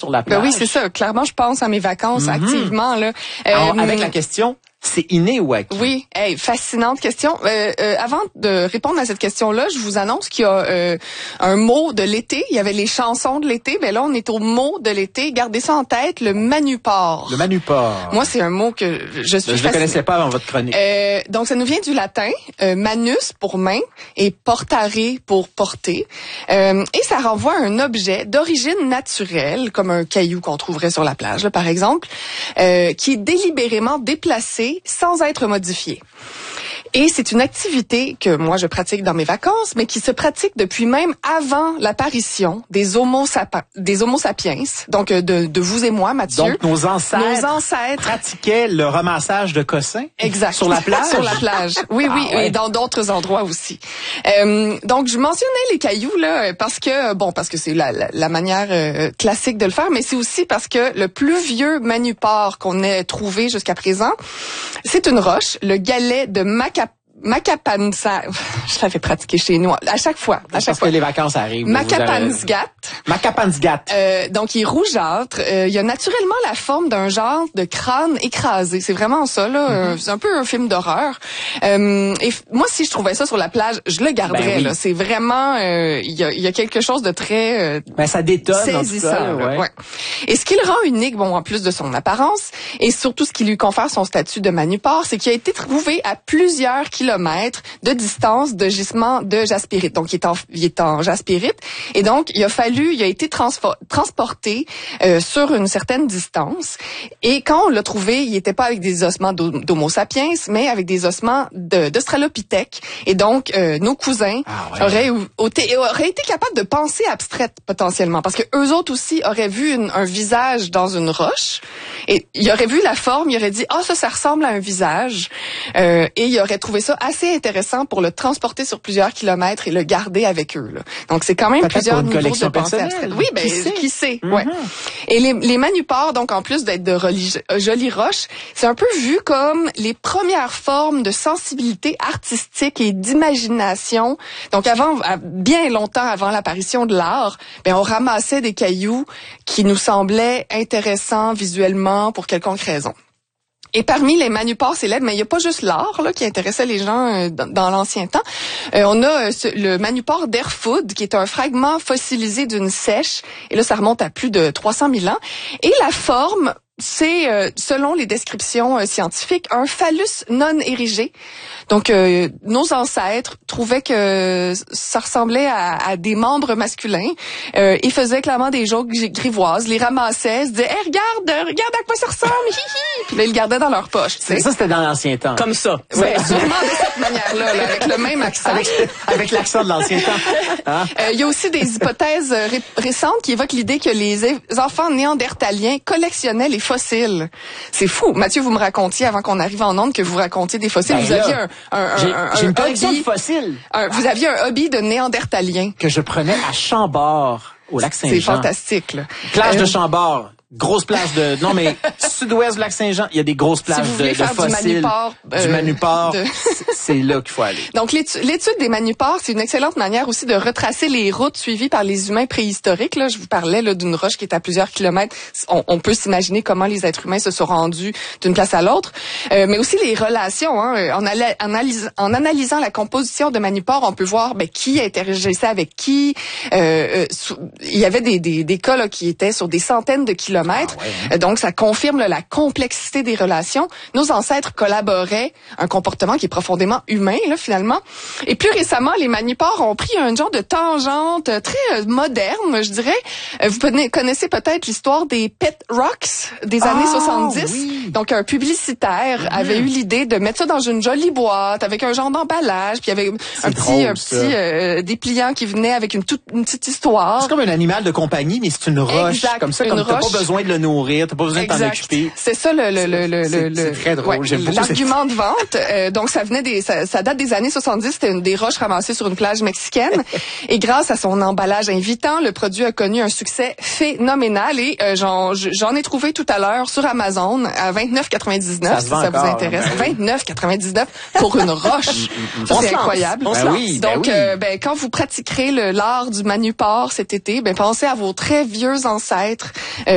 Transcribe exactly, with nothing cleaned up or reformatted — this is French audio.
sur la plage. Ben oui, c'est ça. Clairement, je pense à mes vacances mm-hmm. activement là. Euh, Alors, avec la question, c'est inné ou acquis? Oui, hey, fascinante question. Euh, euh, avant de répondre à cette question-là, je vous annonce qu'il y a euh, un mot de l'été. Il y avait les chansons de l'été, mais là, on est au mot de l'été. Gardez ça en tête, le manuport. Le manuport. Moi, c'est un mot que je suis Je ne le connaissais pas avant votre chronique. Euh, donc, ça nous vient du latin, euh, manus pour main et portare pour porter. Euh, et ça renvoie à un objet d'origine naturelle, comme un caillou qu'on trouverait sur la plage, là, par exemple, euh, qui est délibérément déplacé sans être modifié. Et c'est une activité que moi je pratique dans mes vacances, mais qui se pratique depuis même avant l'apparition des Homo sapiens, des Homo sapiens, donc de, de vous et moi, Mathieu. Donc nos ancêtres, nos ancêtres pratiquaient le ramassage de cossins. Exact. Sur la plage. Sur la plage. Oui, oui, ah, ouais. Et dans d'autres endroits aussi. Euh, donc je mentionnais les cailloux là parce que bon parce que c'est la, la, la manière euh, classique de le faire, mais c'est aussi parce que le plus vieux manuport qu'on ait trouvé jusqu'à présent, c'est une roche, le galet de Maca Makapansa, je l'avais pratiqué chez nous à chaque fois, à chaque Parce fois. que les vacances arrivent. Makapansgat. Makapansgat. Euh, donc il est rougeâtre. Euh, il a naturellement la forme d'un genre de crâne écrasé. C'est vraiment ça là. Mm-hmm. C'est un peu un film d'horreur. Euh, et f- moi, si je trouvais ça sur la plage, je le garderais. Ben oui. Là, c'est vraiment, euh, il y a, il y a quelque chose de très. Euh, ben ça détonne. Saisissant. En tout cas, ouais. Ouais. Et ce qui le rend unique, bon, en plus de son apparence, et surtout ce qui lui confère son statut de manuport, c'est qu'il a été trouvé à plusieurs kilomètres de distance de gisement de jaspérite. Donc, il est en, il est en jaspérite. Et donc, il a fallu, il a été transfo- transporté euh, sur une certaine distance. Et quand on l'a trouvé, il n'était pas avec des ossements d'Homo sapiens, mais avec des ossements de, d'Australopithèque. Et donc, euh, nos cousins ah ouais. auraient, auraient, auraient été capables de penser abstraite potentiellement. Parce que eux autres aussi auraient vu une, un visage dans une roche. Et ils auraient vu la forme, ils auraient dit « Ah, oh, ça, ça ressemble à un visage. Euh, » Et ils auraient trouvé ça assez intéressant pour le transporter sur plusieurs kilomètres et le garder avec eux. Là. Donc, c'est quand même peut-être plusieurs niveaux de pensée abstraite. Oui, ben, qui sait? Qui sait mm-hmm. Ouais. Et les, les manupors, donc, en plus d'être de religi- jolies roches, c'est un peu vu comme les premières formes de sensibilité artistique et d'imagination. Donc, avant, bien longtemps avant l'apparition de l'art, ben, on ramassait des cailloux qui nous semblaient intéressants visuellement pour quelconque raison. Et parmi les manupors célèbres, mais il n'y a pas juste l'art là qui intéressait les gens euh, dans, dans l'ancien temps. Euh, on a euh, ce, le manuport d'Erfoud, qui est un fragment fossilisé d'une seiche. Et là, ça remonte à plus de trois cent mille ans. Et la forme, c'est, euh, selon les descriptions euh, scientifiques, un phallus non érigé. Donc, euh, nos ancêtres trouvaient que ça ressemblait à, à des membres masculins. Euh, ils faisaient clairement des jokes grivoises, les ramassaient, se disaient hey, « regarde, regarde à quoi ça ressemble! » Puis là, ils le gardaient dans leur poche. Tu sais. Ça, c'était dans l'ancien temps. Comme ça. Ouais, sûrement de cette manière-là, là, avec le même accent. Avec, avec l'accent de l'ancien temps. Hein? Euh, il y a aussi des hypothèses ré- récentes qui évoquent l'idée que les enfants néandertaliens collectionnaient les fossiles. C'est fou. Mathieu, vous me racontiez, avant qu'on arrive en onde, que vous racontiez des fossiles. Ben vous là, aviez un, un, un, j'ai, un, j'ai une un collection hobby, de fossiles. Un, vous aviez un hobby de néandertalien. Que je prenais à Chambord, au lac Saint-Jean. C'est fantastique, là. Plage euh, de Chambord. Grosse plage de... Non, mais sud-ouest du lac Saint-Jean, il y a des grosses plages si vous de, de faire fossiles. Du manuport. Euh, du manuport. De... C'est là qu'il faut aller. Donc, l'étude, l'étude des manupors, c'est une excellente manière aussi de retracer les routes suivies par les humains préhistoriques. Là, je vous parlais là, d'une roche qui est à plusieurs kilomètres. On, on peut s'imaginer comment les êtres humains se sont rendus d'une place à l'autre. Euh, mais aussi les relations. Hein. En, ala- analyse, en analysant la composition de manupors, on peut voir ben, qui interagissait avec qui. Euh, euh, sous, il y avait des, des, des cas là, qui étaient sur des centaines de kilomètres. Ah ouais, hein. Donc, ça confirme là, la complexité des relations. Nos ancêtres collaboraient, un comportement qui est profondément humain, là, finalement. Et plus récemment, les manupors ont pris un genre de tangente très euh, moderne, je dirais. Euh, vous connaissez peut-être l'histoire des Pet Rocks des années ah, soixante-dix. Oui. Donc, un publicitaire mm-hmm. avait eu l'idée de mettre ça dans une jolie boîte avec un genre d'emballage, puis il y avait c'est un drôle, petit, un petit euh, dépliant qui venait avec une, toute, une petite histoire. C'est comme un animal de compagnie, mais c'est une roche. Exact, comme ça, comme t'as pas besoin de le nourrir, t'as pas besoin exact. de t'en occuper. C'est ça le le le le c'est, le c'est très drôle. ouais, J'aime beaucoup l'argument cette... de vente. Euh, donc ça venait des ça, ça date des années soixante-dix. C'était une des roches ramassées sur une plage mexicaine. Et grâce à son emballage invitant, le produit a connu un succès phénoménal. Et euh, j'en j'en ai trouvé tout à l'heure sur Amazon à vingt-neuf quatre-vingt-dix-neuf. Ça si ça encore, vous intéresse. Ben oui. vingt-neuf quatre-vingt-dix-neuf pour une roche. Ça, c'est incroyable. Ben oui, ben donc oui. euh, ben quand vous pratiquerez le l'art du manuport cet été, ben pensez à vos très vieux ancêtres. Euh,